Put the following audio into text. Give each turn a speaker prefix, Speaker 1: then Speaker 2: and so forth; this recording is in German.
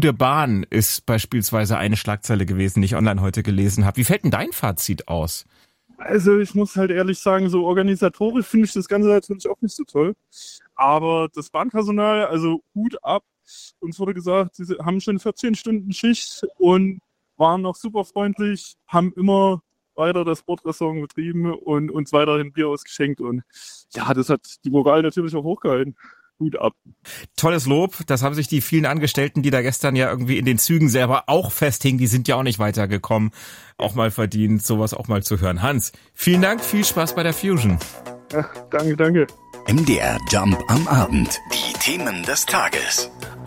Speaker 1: krude Bahn ist beispielsweise eine Schlagzeile gewesen, die ich online heute gelesen habe. Wie fällt denn dein Fazit aus?
Speaker 2: Also ich muss halt ehrlich sagen, so organisatorisch finde ich das Ganze natürlich auch nicht so toll. Aber das Bahnpersonal, also Hut ab. Uns wurde gesagt, sie haben schon 14 Stunden Schicht und waren noch super freundlich, haben immer weiter das Bordrestaurant betrieben und uns weiterhin Bier ausgeschenkt. Und ja, das hat die Moral natürlich auch hochgehalten. Hut ab.
Speaker 1: Tolles Lob. Das haben sich die vielen Angestellten, die da gestern ja irgendwie in den Zügen selber auch festhingen, die sind ja auch nicht weitergekommen, auch mal verdient, sowas auch mal zu hören. Hans, vielen Dank, viel Spaß bei der Fusion.
Speaker 2: Ja, danke.
Speaker 3: MDR Jump am Abend. Die Themen des Tages.